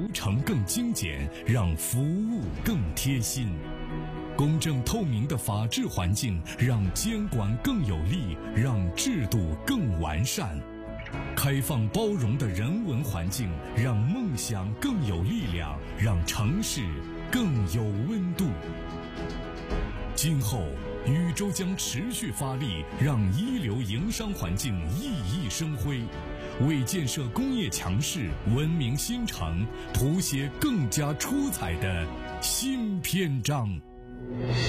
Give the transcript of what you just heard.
程更精简，让服务更贴心。公正透明的法治环境，让监管更有力，让制度更完善。开放包容的人文环境，让梦想更有力量，让城市更有温度。今后禹州将持续发力，让一流营商环境熠熠生辉，为建设工业强市、文明新城谱写更加出彩的新篇章。